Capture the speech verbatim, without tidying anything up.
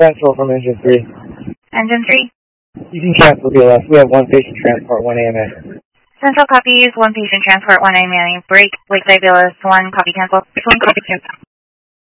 Central from Engine three. Engine three? You can cancel B L S. We have one patient transport, one A M A. Central copies, one patient transport, one A M A. Break, Lakeside B L S one, copy cancel. one copy cancel.